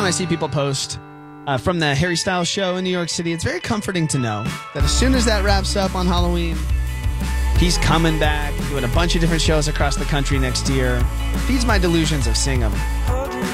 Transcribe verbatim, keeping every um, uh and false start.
time I see people post uh, from the Harry Styles show in New York City, it's very comforting to know that as soon as that wraps up on Halloween, he's coming back, doing a bunch of different shows across the country next year. Feeds my delusions of seeing him